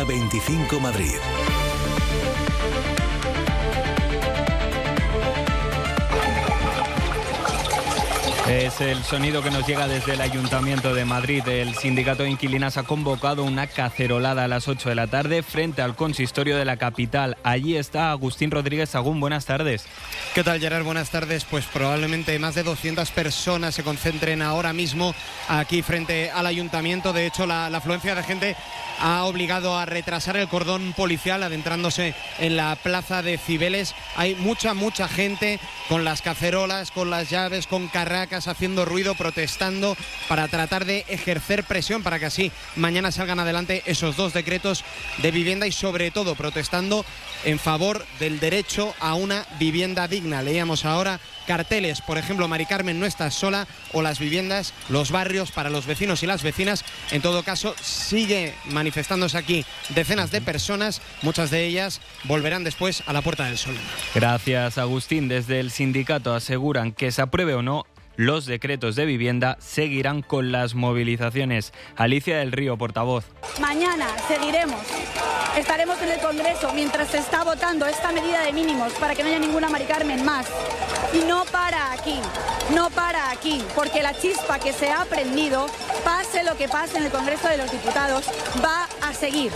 A25 Madrid. Es el sonido que nos llega desde el Ayuntamiento de Madrid. El sindicato de inquilinas ha convocado una cacerolada a las 8 de la tarde frente al consistorio de la capital. Allí está Agustín Rodríguez Sagún. Buenas tardes. ¿Qué tal, Gerard? Buenas tardes. Pues probablemente más de 200 personas se concentren ahora mismo aquí frente al Ayuntamiento. De hecho, la afluencia de gente ha obligado a retrasar el cordón policial adentrándose en la plaza de Cibeles. Hay mucha gente con las cacerolas, con las llaves, con carracas, haciendo ruido, protestando para tratar de ejercer presión para que así mañana salgan adelante esos dos decretos de vivienda y sobre todo protestando en favor del derecho a una vivienda digna. Leíamos ahora carteles, por ejemplo, Mari Carmen no estás sola, o las viviendas, los barrios para los vecinos y las vecinas. En todo caso, sigue manifestándose aquí decenas de personas, muchas de ellas volverán después a la Puerta del Sol. Gracias, Agustín. Desde el sindicato aseguran que se apruebe o no los decretos de vivienda, seguirán con las movilizaciones. Alicia del Río, portavoz. Mañana seguiremos. Estaremos en el Congreso mientras se está votando esta medida de mínimos para que no haya ninguna Mari Carmen más. Y no para aquí, porque la chispa que se ha prendido, pase lo que pase en el Congreso de los Diputados, va a seguir.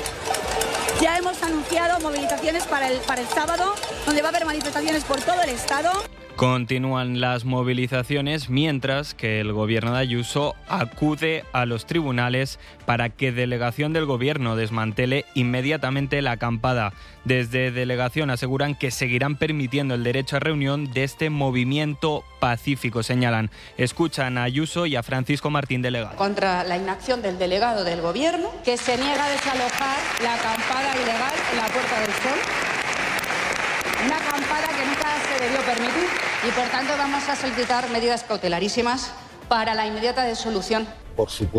Ya hemos anunciado movilizaciones para el sábado, donde va a haber manifestaciones por todo el Estado. Continúan las movilizaciones mientras que el gobierno de Ayuso acude a los tribunales para que delegación del gobierno desmantele inmediatamente la acampada. Desde delegación aseguran que seguirán permitiendo el derecho a reunión de este movimiento pacífico, señalan. Escuchan a Ayuso y a Francisco Martín, delegado. Contra la inacción del delegado del gobierno, que se niega a desalojar la acampada ilegal en la Puerta del Sol. Una acampada que nunca se debió permitir y por tanto vamos a solicitar medidas cautelarísimas para la inmediata disolución. Por supuesto.